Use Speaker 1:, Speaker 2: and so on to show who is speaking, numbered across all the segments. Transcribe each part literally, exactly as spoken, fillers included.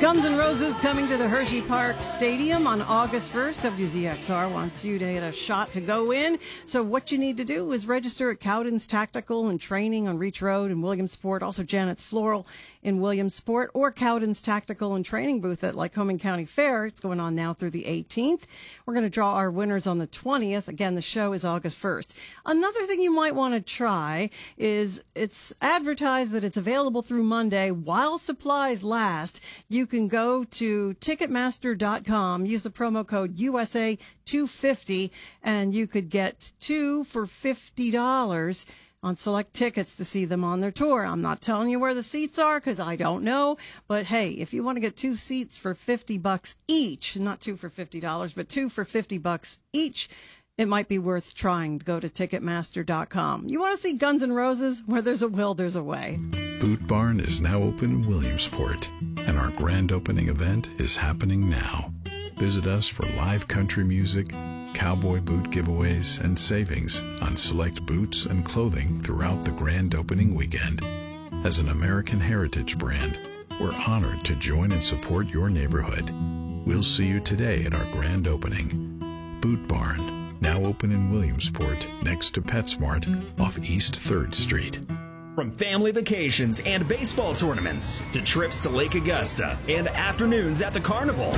Speaker 1: Guns N' Roses coming to the Hershey Park Stadium on August first. W Z X R wants you to hit a shot to go in. So what you need to do is register at Cowden's Tactical and Training on Reach Road in Williamsport, also Janet's Floral in Williamsport, or Cowden's Tactical and Training booth at Lycoming County Fair. It's going on now through the eighteenth. We're going to draw our winners on the twentieth. Again, the show is August first. Another thing you might want to try is it's advertised that it's available through Monday while supplies last. You can go to Ticketmaster dot com, use the promo code U S A two fifty, and you could get two for fifty dollars on select tickets to see them on their tour. I'm not telling you where the seats are because I don't know, but hey, if you want to get two seats for fifty bucks each, not two for fifty dollars, but two for fifty bucks each, it might be worth trying to go to Ticketmaster dot com. You want to see Guns N' Roses? Where there's a will, there's a way.
Speaker 2: Boot Barn is now open in Williamsport, and our grand opening event is happening now. Visit us for live country music, cowboy boot giveaways, and savings on select boots and clothing throughout the grand opening weekend. As an American heritage brand, we're honored to join and support your neighborhood. We'll see you today at our grand opening. Boot Barn, now open in Williamsport, next to PetSmart off East third Street.
Speaker 3: From family vacations and baseball tournaments to trips to Lake Augusta and afternoons at the carnival,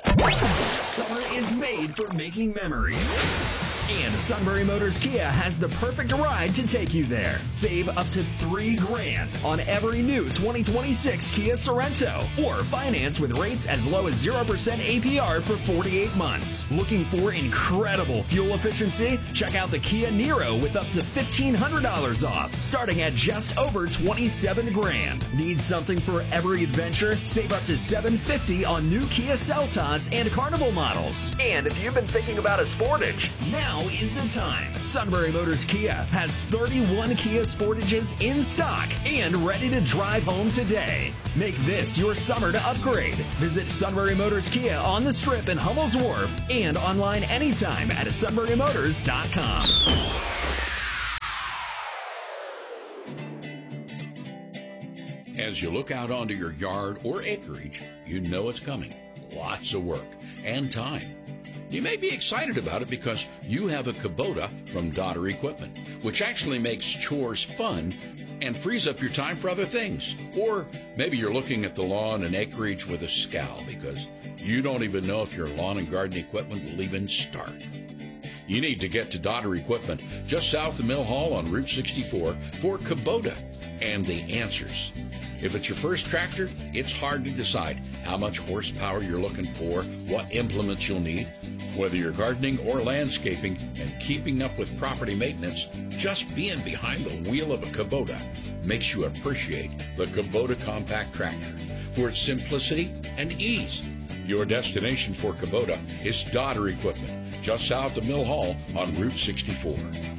Speaker 3: summer is made for making memories. And Sunbury Motors Kia has the perfect ride to take you there. Save up to three grand on every new twenty twenty-six Kia Sorento, or finance with rates as low as zero percent A P R for forty-eight months. Looking for incredible fuel efficiency? Check out the Kia Niro with up to fifteen hundred dollars off, starting at just over twenty-seven grand. Need something for every adventure? Save up to seven hundred fifty dollars on new Kia Seltos and Carnival models. And if you've been thinking about a Sportage, now is the time. Sunbury Motors Kia has thirty-one Kia Sportages in stock and ready to drive home today. Make this your summer to upgrade. Visit Sunbury Motors Kia on the Strip in Hummel's Wharf and online anytime at sunbury motors dot com.
Speaker 4: As you look out onto your yard or acreage, you know it's coming. Lots of work and time. You may be excited about it because you have a Kubota from Dodder Equipment, which actually makes chores fun and frees up your time for other things. Or maybe you're looking at the lawn and acreage with a scowl because you don't even know if your lawn and garden equipment will even start. You need to get to Dodder Equipment just south of Mill Hall on Route sixty-four for Kubota and the answers. If it's your first tractor, it's hard to decide how much horsepower you're looking for, what implements you'll need. Whether you're gardening or landscaping and keeping up with property maintenance, just being behind the wheel of a Kubota makes you appreciate the Kubota Compact Tractor for its simplicity and ease. Your destination for Kubota is Dodder Equipment, just south of Mill Hall on Route sixty-four.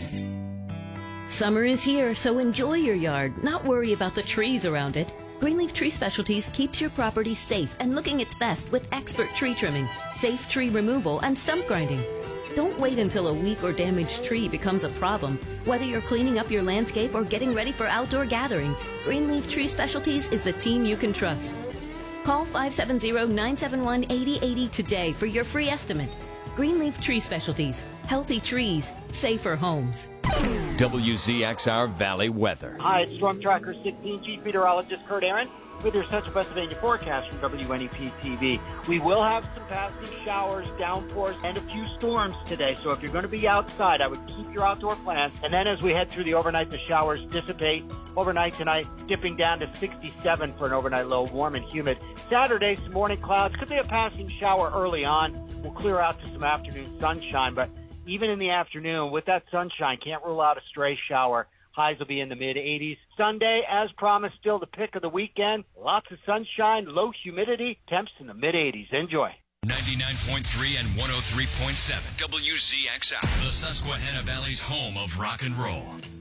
Speaker 5: Summer is here, so enjoy your yard, not worry about the trees around it. Greenleaf Tree Specialties keeps your property safe and looking its best with expert tree trimming, safe tree removal, and stump grinding. Don't wait until a weak or damaged tree becomes a problem. Whether you're cleaning up your landscape or getting ready for outdoor gatherings, Greenleaf Tree Specialties is the team you can trust. Call five seven zero, nine seven one, eight zero eight zero today for your free estimate. Greenleaf Tree Specialties. Healthy trees, safer homes.
Speaker 6: W Z X R Valley weather.
Speaker 7: Hi, it's Storm Tracker sixteen Chief Meteorologist Kurt Aaron with your Central Pennsylvania forecast from W N E P T V. We will have some passing showers, downpours, and a few storms today. So if you're going to be outside, I would keep your outdoor plans. And then as we head through the overnight, the showers dissipate. Overnight tonight, dipping down to sixty-seven for an overnight low, warm and humid. Saturday, some morning clouds. Could be a passing shower early on. We'll clear out to some afternoon sunshine, but even in the afternoon, with that sunshine, can't rule out a stray shower. Highs will be in the mid eighties. Sunday, as promised, still the pick of the weekend. Lots of sunshine, low humidity, temps in the mid eighties. Enjoy.
Speaker 8: ninety-nine point three and one oh three point seven W Z X R, the Susquehanna Valley's home of rock and roll.